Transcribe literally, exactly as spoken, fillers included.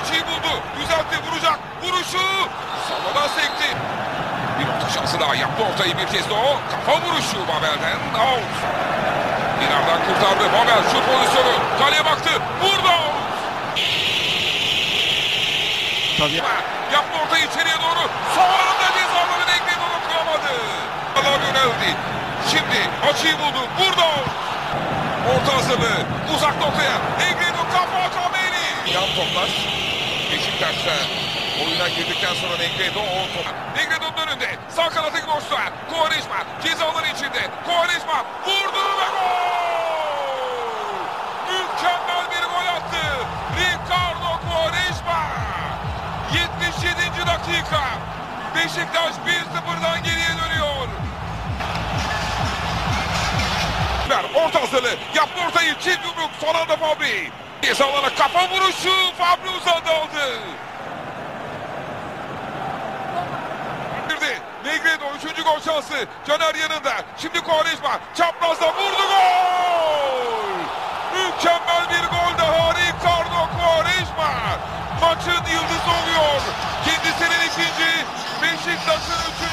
açıyı buldu. Düzeltti, vuracak. Vuruşu sallana sekti. Bir orta şansı daha yaptı ortayı bir kez de o. Kafa vuruşu Babel'den out. İleriden kurtardı Babel şu pozisyonu. Kaleye baktı. Vurdu. Tabii. Yaptı ortayı içeriye doğru. Son anda cezaları bekledi, onu kıramadı. Allah yöneldi. Şimdi açıyı buldu. Vurdu. Orta hazırlığı. Uzak noktaya. Negredo kafa Kameri. Yan toplar. Beşiktaş'ta oyuna girdikten sonra Negredo o top. Negredo'nun önünde. Sağ kanatı boşta. Quaresma cezaların içinde. Quaresma vurdu ve gol! Mükemmel bir gol attı. Ricardo Quaresma. yetmiş yedinci dakika. Beşiktaş bir sıfırdan geriye dönüyor. Orta hazırlığı. Yaptı ortayı. Çift yumruk. Son anda Fabri. Cezalara kafa vuruşu. Fabri uzadı aldı. Negredo üçüncü gol şansı. Caner yanında. Şimdi Quaresma. Çaprazda vurdu, gol! Mükemmel bir gol daha. Ricardo Quaresma. Maçın yıldızı oluyor. Kendisinin ikinci. Beşiktaş'ın üçüncü.